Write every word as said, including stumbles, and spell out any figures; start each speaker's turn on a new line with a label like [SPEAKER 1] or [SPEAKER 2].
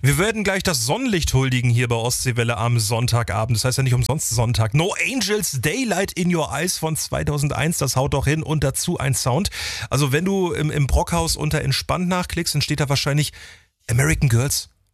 [SPEAKER 1] Wir werden gleich das Sonnenlicht huldigen hier bei Ostseewelle am Sonntagabend. Das heißt ja nicht umsonst Sonntag. No Angels, Daylight in Your Eyes von zweitausendeins. Das haut doch hin und dazu ein Sound. Also wenn du im, im Brockhaus unter entspannt nachklickst, dann steht da wahrscheinlich American Girls